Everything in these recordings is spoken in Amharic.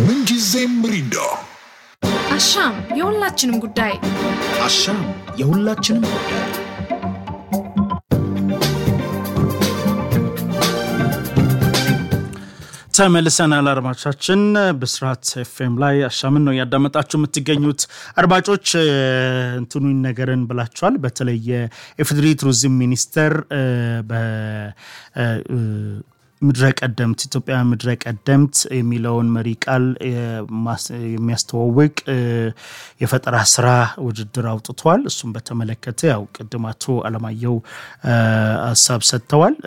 ምንጊዜም ሚሪንዳ አሻም የሁላችንም ጉዳይ አሻም የሁላችንም ጉዳይ ተመልሰናል አድማጮቻችን በስራት ኤፍኤም ላይ አሻምን ነው ያዳመጣችሁ የምትገኙት አድማጮች እንትኑን ነገርን ብላችኋል በተለይ የኢፌዴሪ ቱሪዝም ሚኒስተር ምድረ ቀደምት ኢትዮጵያ ምድረ ቀደምት የሚለውን መሪ ቃል የሚያስተዋውቅ የፈጠራ ስራ ውድድር አውጥቷል እሱም በተመለከተ ያው ቅድማቱ አለማየሁ ሐሳብ ሰጥተዋል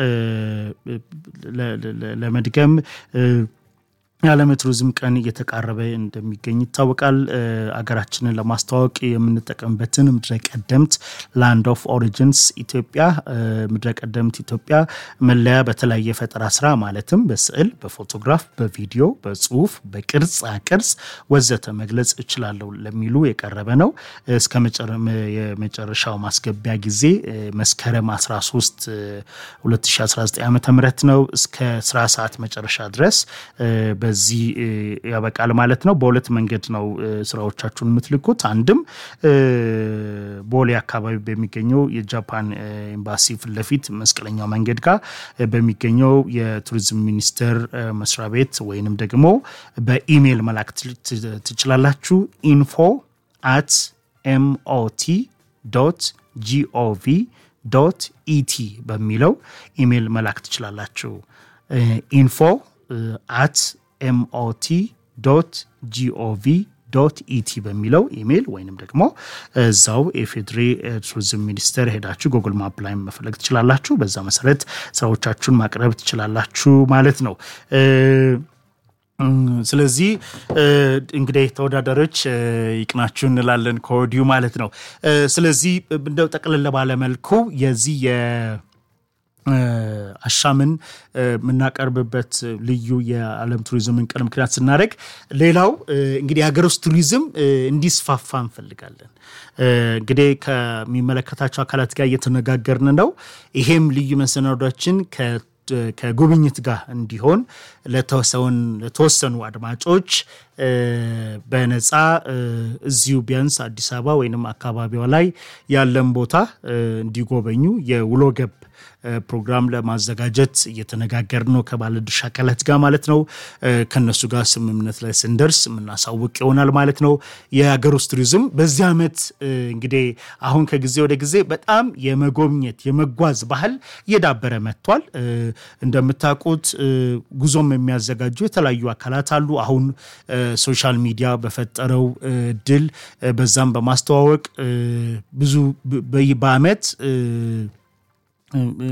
ለመድገም የዓለም ቱሪዝም ቀን እየተቃረበ እንደሚገኝ ይታወቃል አገራችንን ለማስተዋወቅ የምንጠቀምበትን ምድረ ቀደምት ላንድ ኦፍ ኦሪጂንስ ኢትዮጵያ ምድረ ቀደምት ኢትዮጵያ መለያ በተለያየ ፈጠራ ስራ ማለትም በስዕል በፎቶግራፍ በቪዲዮ በጽሁፍ በቅርጽ ወዘተ መግለጽ ይችላል ለሚሉ የቀረበ ነው እስከ የመጨረሻው ማስገቢያ ጊዜ መስከረም 13 2019 ዓ.ም ነው እስከ 10 ሰዓት መጨረሻ ድረስ በዚህ ያበቃል ማለት ነው በሁለት መንገድ ነው ስራዎቻችሁን የምትልኩት አንድም ቦሌ አካባቢ በሚገኘው የጃፓን ኤምባሲ ፊትለፊት መስቀለኛው መንገድ ጋር በሚገኘው የቱሪዝም ሚኒስቴር መስሪያ ቤት ወይንም ደግሞ በኢሜል መላክ ትችላላችሁ info@mot.gov.et በሚለው ኢሜል መላክ ትችላላችሁ info@mot.gov.et በሚለው ኢሜል ወይንም ደግሞ እዛው ኢፌዴሪ ቱሪዝም ሚኒስቴር ሄዳችሁ ጉግል ማፕ ላይ መፈለግ ትችላላችሁ በዛ መሰረት ስራዎቻችሁን ማቅረብ ትችላላችሁ ማለት ነው ስለዚህ እንግዲህ ተወዳዳሪዎች ይቅናችሁ እንላለን ኮዲው ማለት ነው ስለዚህ እንደው ጠቅለል ባለ መልኩ የዚህ አሻምን ምናቀርብበት ልዩ የዓለም ቱሪዝምን ቀን ምክንያት ስናደርግ ሌላው እንግዲህ ሀገር ውስጥ ቱሪዝም እንዲስፋፋ እንፈልጋለን እንግዲህ ከሚመለከታቸው አካላት ጋር እየተነጋገርን ነው ይሄም ልዩ መሰናዶችን ከጉብኝት ጋር እንዲሆን ለተወሰኑ አድማጮች በነፃ እዚሁ ቢያንስ አዲስ አበባ ወይንም አካባቢው ላይ ያለን ቦታ እንዲጎበኙ የውሎ ገብ ፕሮግራም ለማዘጋጀት እየተነጋገርን ነው ከባለድርሻ አካላት ጋር ማለት ነው ከነሱ ጋር ስምምነት ላይ ስንደርስ ምናሳውቅ ይሆናል ማለት ነው የሀገር ውስጥ ቱሪዝም በዚህ አመት እንግዲህ አሁን ከጊዜ ወደ ጊዜ በጣም የመጎብኘት የመጓዝ ባህል እየዳበረ መጥቷል እንደምታውቁት ጉዞም የሚያዘጋጁ የተለያዩ አካላት አሉ አሁን ሶሻል ሚዲያ በፈጠረው ድል በዛም በማስተዋወቅ ብዙ በአመት